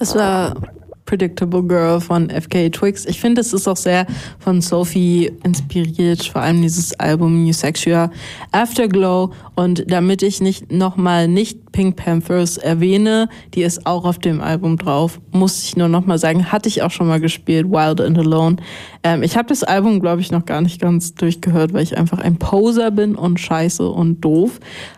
Das war Predictable Girl von FKA Twigs. Ich finde, es ist auch sehr von Sophie inspiriert, vor allem dieses Album New Sexual, Afterglow. Und damit ich nicht Pink Panthers erwähne, die ist auch auf dem Album drauf, muss ich nur nochmal sagen, hatte ich auch schon mal gespielt, Wild and Alone. Ich habe das Album, glaube ich, noch gar nicht ganz durchgehört, weil ich einfach ein Poser bin und scheiße und doof.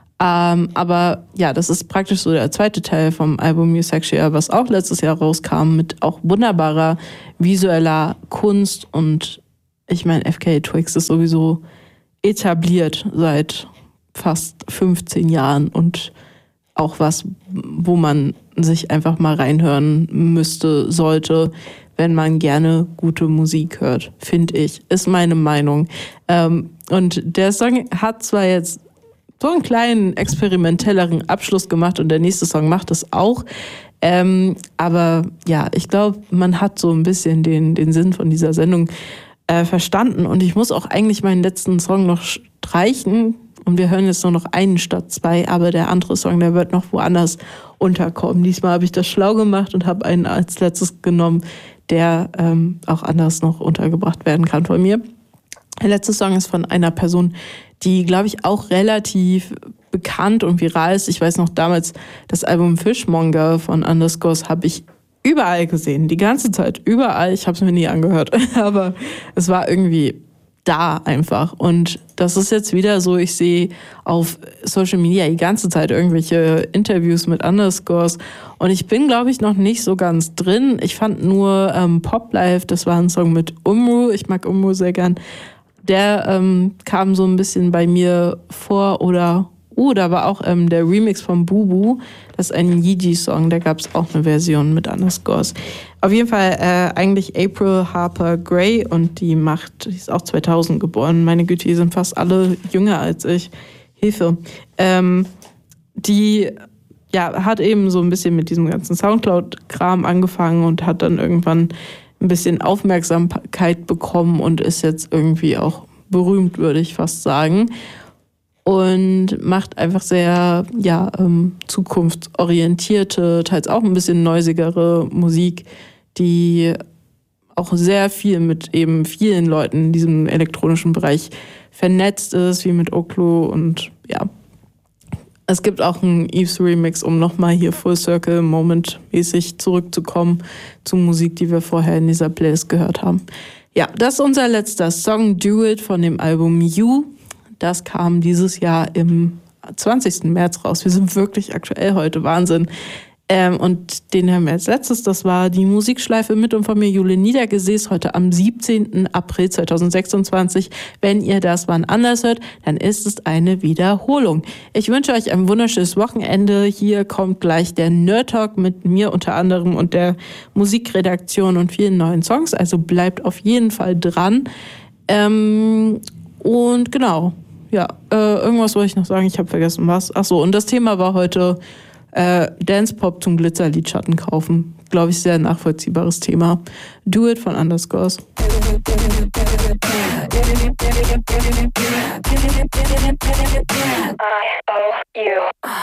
Aber ja, das ist praktisch so der zweite Teil vom Album New Sexual, was auch letztes Jahr rauskam, mit auch wunderbarer visueller Kunst. Und ich meine, FKA Twigs ist sowieso etabliert seit fast 15 Jahren und auch was, wo man sich einfach mal reinhören sollte, wenn man gerne gute Musik hört, finde ich. Ist meine Meinung. Und der Song hat zwar jetzt so einen kleinen experimentelleren Abschluss gemacht und der nächste Song macht es auch. Aber ja, ich glaube, man hat so ein bisschen den Sinn von dieser Sendung verstanden. Und ich muss auch eigentlich meinen letzten Song noch streichen. Und wir hören jetzt nur noch einen statt zwei. Aber der andere Song, der wird noch woanders unterkommen. Diesmal habe ich das schlau gemacht und habe einen als letztes genommen, der auch anders noch untergebracht werden kann von mir. Der letzte Song ist von einer Person, die, glaube ich, auch relativ bekannt und viral ist. Ich weiß noch damals, das Album Fishmonger von Underscores habe ich überall gesehen, die ganze Zeit, überall. Ich habe es mir nie angehört, aber es war irgendwie da einfach. Und das ist jetzt wieder so, ich sehe auf Social Media die ganze Zeit irgendwelche Interviews mit Underscores und ich bin, glaube ich, noch nicht so ganz drin. Ich fand nur Pop Life, das war ein Song mit Umru, ich mag Umru sehr gern. Der kam so ein bisschen bei mir vor da war auch der Remix von Bubu, das ist ein Yeezy-Song, da gab es auch eine Version mit Underscores. Auf jeden Fall eigentlich April Harper Gray und die ist auch 2000 geboren. Meine Güte, die sind fast alle jünger als ich. Hilfe. Die hat eben so ein bisschen mit diesem ganzen Soundcloud-Kram angefangen und hat dann irgendwann ein bisschen Aufmerksamkeit bekommen und ist jetzt irgendwie auch berühmt, würde ich fast sagen. Und macht einfach sehr zukunftsorientierte, teils auch ein bisschen noisigere Musik, die auch sehr viel mit eben vielen Leuten in diesem elektronischen Bereich vernetzt ist, wie mit Oklo und ja. Es gibt auch einen Eves Remix, um nochmal hier Full Circle Moment mäßig zurückzukommen zu Musik, die wir vorher in dieser Playlist gehört haben. Ja, das ist unser letzter Song, Do It, von dem Album You. Das kam dieses Jahr im 20. März raus. Wir sind wirklich aktuell heute, Wahnsinn. Und den haben wir als letztes, das war die Musikschleife mit und von mir, Jule Niedergesäß, heute am 17. April 2026. Wenn ihr das wann anders hört, dann ist es eine Wiederholung. Ich wünsche euch ein wunderschönes Wochenende. Hier kommt gleich der Nerd Talk mit mir unter anderem und der Musikredaktion und vielen neuen Songs. Also bleibt auf jeden Fall dran. Und genau, irgendwas wollte ich noch sagen, ich habe vergessen was. Achso, und das Thema war heute Dance-Pop zum Glitzerlidschatten kaufen. Glaube ich, sehr nachvollziehbares Thema. Do It von Underscores. I owe you.